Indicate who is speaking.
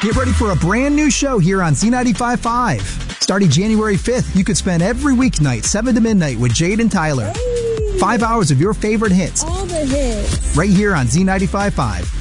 Speaker 1: Get ready for a brand new show here on Z95.5. Starting January 5th, you could spend every weeknight 7 to midnight with Jade and Tyler. 5 hours of your favorite hits.
Speaker 2: All the hits.
Speaker 1: Right here on Z95.5.